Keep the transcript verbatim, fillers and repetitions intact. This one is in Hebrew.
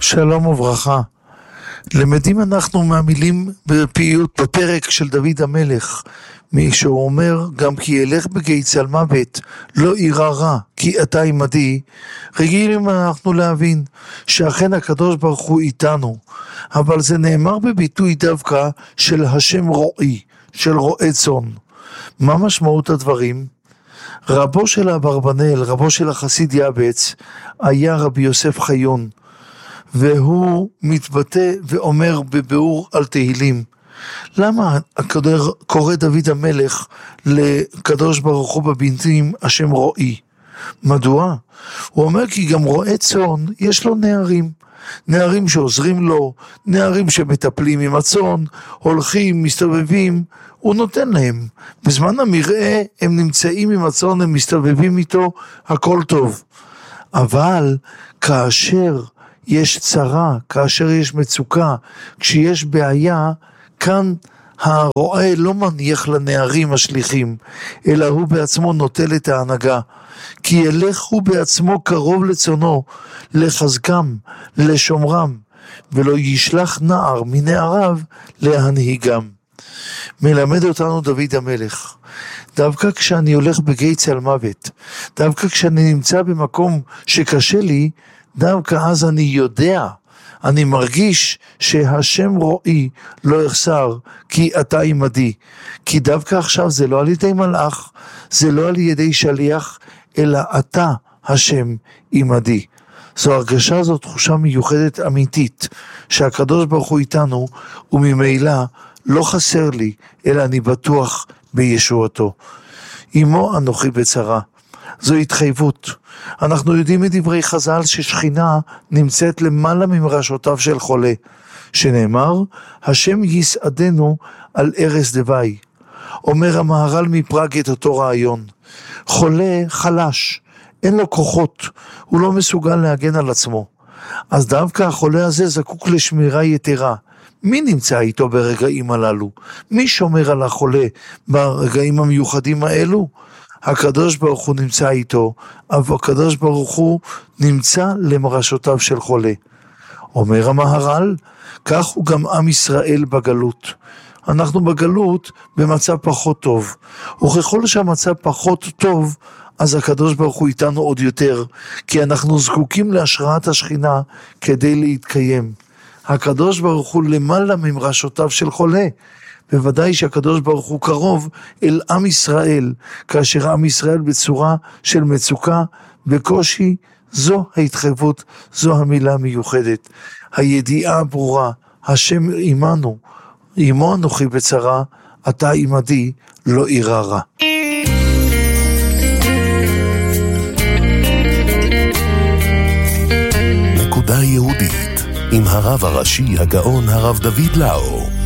שלום וברכה. למדים אנחנו מהמילים בפעילות בפרק של דוד המלך, מי שהוא אומר גם כי ילך בגיא צל מוות לא ירא רע כי אתה עמדי. רגילים אנחנו להבין שאכן הקדוש ברוך הוא איתנו, אבל זה נאמר בביטוי דווקא של השם רועי, של רועה צאן. מה משמעות הדברים? רבו של אברבנאל, רבו של החסיד יעבץ, היה רבי יוסף חיון, והוא מתבטא ואומר בביאור על תהילים, למה קורא דוד המלך לקדוש ברוך הוא בביטויים השם רועי? מדוע? הוא אומר כי גם רועה צאן יש לו נערים, נערים שעוזרים לו, נערים שמטפלים עם הצאן, הולכים, מסתובבים, הוא נותן להם. בזמן המראה הם נמצאים עם הצאן, הם מסתובבים איתו, הכל טוב. אבל כאשר יש צרה, כאשר יש מצוקה, כשיש בעיה, כאן הרועה לא מניח לנערים השליחים, אלא הוא בעצמו נוטל את ההנהגה. כי ילך הוא בעצמו קרוב לצונו, לחזקם, לשומרם, ולא ישלח נער מנעריו להנהיגם. מלמד אותנו דוד המלך, דווקא כשאני הולך בגיא צל מוות, דווקא כשאני נמצא במקום שקשה לי, דווקא אז אני יודע, אני מרגיש שהשם רועי לא יחסר, כי אתה עמדי. כי דווקא עכשיו זה לא על ידי מלאך, זה לא על ידי שליח, אלא אתה השם עמדי. זו הרגשה, זו תחושה מיוחדת אמיתית, שהקדוש ברוך הוא איתנו, וממילא לא חסר לי, אלא אני בטוח בישועתו. עמו אנוכי בצרה. זו התחייבות. אנחנו יודעים מדברי חז"ל ששכינה נמצאת למעלה ממרשותיו של חולה, שנאמר, השם יסעדנו על ערש דווי. אומר המהר"ל מפראג את אותו רעיון. חולה חלש, אין לו כוחות, הוא לא מסוגל להגן על עצמו. אז דווקא החולה הזה זקוק לשמירה יתרה. מי נמצא איתו ברגעים הללו? מי שומר על החולה ברגעים המיוחדים האלו? הקדוש ברוך הוא נמצא איתו, אבל הקדוש ברוך הוא נמצא למרשותיו של חולה. אומר המהר"ל, כך הוא גם עם ישראל בגלות. אנחנו בגלות במצב פחות טוב, וככל שהמצב פחות טוב, אז הקדוש ברוך הוא איתנו עוד יותר, כי אנחנו זקוקים להשראת השכינה כדי להתקיים. הקדוש ברוך הוא למעלה ממרשותיו של חולה, בוודאי שהקדוש ברוך הוא קרוב אל עם ישראל, כאשר עם ישראל בצורה של מצוקה, בקושי, זו ההתחייבות, זו המילה המיוחדת. הידיעה הברורה, השם עמנו, עמו אנוכי בצרה, אתה עמדי, לא ירא רע. נקודה יהודית עם הרב הראשי הגאון הרב דוד לאו.